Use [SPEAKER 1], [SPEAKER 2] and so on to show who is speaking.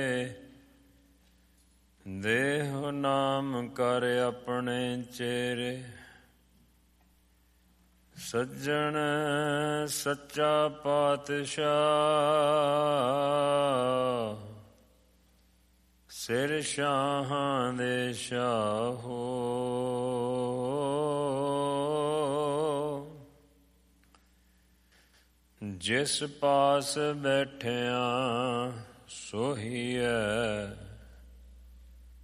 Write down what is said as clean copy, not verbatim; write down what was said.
[SPEAKER 1] ਦੇਹੁ ਨਾਮ ਕਰ ਆਪਣੇ ਚੇਰੇ। ਸੱਜਣ ਸੱਚਾ ਪਾਤਸ਼ਾਹ ਸਿਰ ਸ਼ਾਹਾਂ ਦੇ ਸ਼ਾਹੋ। ਜਿਸ ਪਾਸ ਬੈਠਿਆਂ ਸੋਹੀਐ